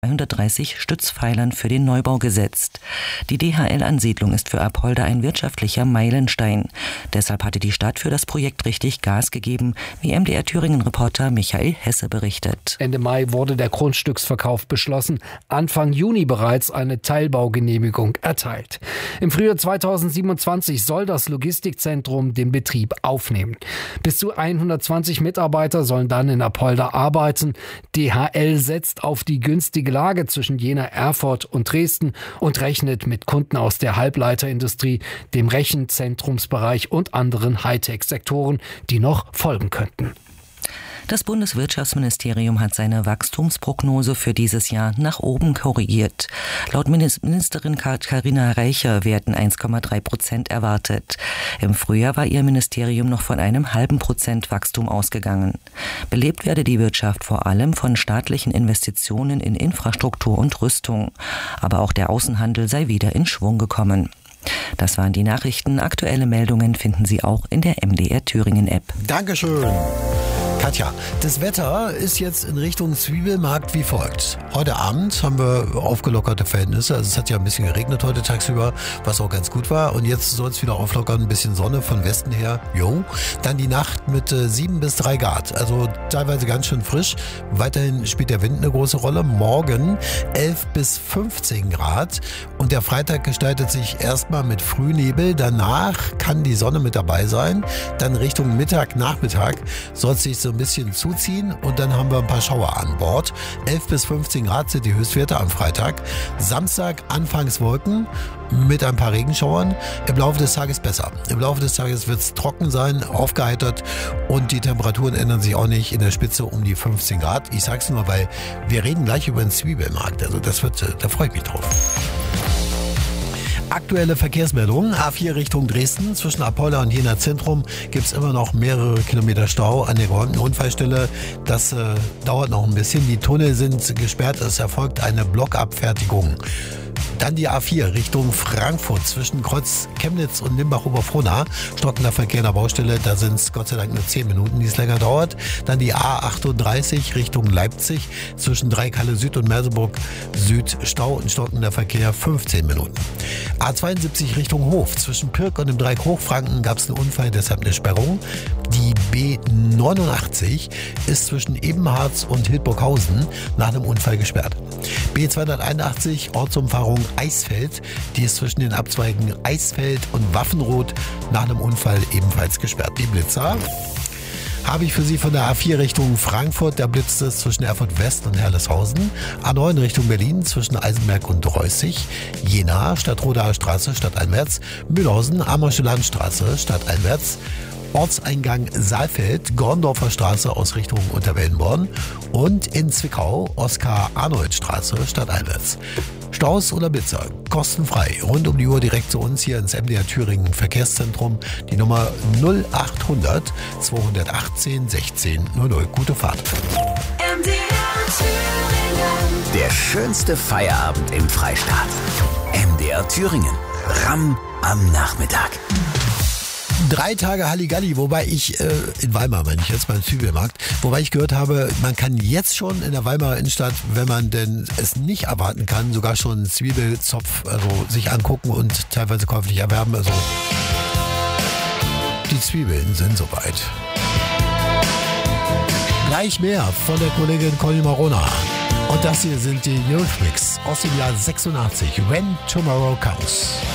130 Stützpfeilern für den Neubau gesetzt. Die DHL-Ansiedlung ist für Apolda ein wirtschaftlicher Meilenstein. Deshalb hatte die Stadt für das Projekt richtig Gas gegeben, wie MDR Thüringen-Reporter Michael Hesse berichtet. Ende Mai wurde der Grundstücksverkauf beschlossen, Anfang Juni bereits eine Teilbaugenehmigung erteilt. Im Frühjahr 2027 soll das Logistikzentrum den Betrieb aufnehmen. Bis zu 120 Mitarbeiter sollen dann in Apolda arbeiten. DHL setzt auf die günstige Lage zwischen Jena, Erfurt und Dresden und rechnet mit Kunden aus der Halbleiterindustrie, dem Rechenzentrumsbereich und anderen Hightech-Sektoren, die noch folgen könnten. Das Bundeswirtschaftsministerium hat seine Wachstumsprognose für dieses Jahr nach oben korrigiert. Laut Ministerin Carina Reicher werden 1,3% erwartet. Im Frühjahr war ihr Ministerium noch von einem 0,5% Wachstum ausgegangen. Belebt werde die Wirtschaft vor allem von staatlichen Investitionen in Infrastruktur und Rüstung. Aber auch der Außenhandel sei wieder in Schwung gekommen. Das waren die Nachrichten. Aktuelle Meldungen finden Sie auch in der MDR Thüringen App. Dankeschön. Katja, das Wetter ist jetzt in Richtung Zwiebelmarkt wie folgt. Heute Abend haben wir aufgelockerte Verhältnisse. Also es hat ja ein bisschen geregnet heute tagsüber, was auch ganz gut war. Und jetzt soll es wieder auflockern, ein bisschen Sonne von Westen her. Jo. Dann die Nacht mit 7 bis 3 Grad. Also teilweise ganz schön frisch. Weiterhin spielt der Wind eine große Rolle. Morgen 11 bis 15 Grad. Und der Freitag gestaltet sich erstmal mit Frühnebel. Danach kann die Sonne mit dabei sein. Dann Richtung Mittag, Nachmittag soll es sich so ein bisschen zuziehen und dann haben wir ein paar Schauer an Bord. 11 bis 15 Grad sind die Höchstwerte am Freitag. Samstag anfangs Wolken mit ein paar Regenschauern. Im Laufe des Tages besser. Im Laufe des Tages wird es trocken sein, aufgeheitert und die Temperaturen ändern sich auch nicht in der Spitze um die 15 Grad. Ich sag's nur, weil wir reden gleich über den Zwiebelmarkt. Also da freue ich mich drauf. Aktuelle Verkehrsmeldungen. A4 Richtung Dresden. Zwischen Apolda und Jena Zentrum gibt es immer noch mehrere Kilometer Stau an der geräumten Unfallstelle. Das dauert noch ein bisschen. Die Tunnel sind gesperrt. Es erfolgt eine Blockabfertigung. Dann die A4 Richtung Frankfurt zwischen Kreuz Chemnitz und Limbach-Oberfrohna. Stockender Verkehr in der Baustelle, da sind es Gott sei Dank nur 10 Minuten, die es länger dauert. Dann die A38 Richtung Leipzig zwischen Dreikalle Süd und Merseburg Süd Stau und stockender Verkehr 15 Minuten. A72 Richtung Hof zwischen Pirk und dem Dreieck Hochfranken gab es einen Unfall, deshalb eine Sperrung. Die B89 ist zwischen Ebenharz und Hildburghausen nach einem Unfall gesperrt. B281 Ortsumfahrung Eisfeld, die ist zwischen den Abzweigen Eisfeld und Waffenrot nach einem Unfall ebenfalls gesperrt. Die Blitzer habe ich für Sie von der A4 Richtung Frankfurt. Da blitzt es zwischen Erfurt West und Herleshausen. A9 Richtung Berlin zwischen Eisenberg und Reußig. Jena, Stadtrodaer Straße, stadteinwärts. Mühlhausen, Ammersche Landstraße, stadteinwärts. Ortseingang Saalfeld, Gorndorfer Straße aus Richtung Unterwellenborn. Und in Zwickau, Oskar-Arnold-Straße, stadteinwärts. Staus oder Blitzer, kostenfrei, rund um die Uhr direkt zu uns hier ins MDR Thüringen Verkehrszentrum. Die Nummer 0800 218 16 00. Gute Fahrt. Der schönste Feierabend im Freistaat. MDR Thüringen. Ramm am Nachmittag. 3 Tage Halligalli, wobei ich, in Weimar meine ich jetzt, beim Zwiebelmarkt, wobei ich gehört habe, man kann jetzt schon in der Weimarer Innenstadt, wenn man denn es nicht erwarten kann, sogar schon einen Zwiebelzopf sich angucken und teilweise käuflich erwerben. Also die Zwiebeln sind soweit. Gleich mehr von der Kollegin Conny Marona. Und das hier sind die Eurythmics aus dem Jahr 86, When Tomorrow Comes.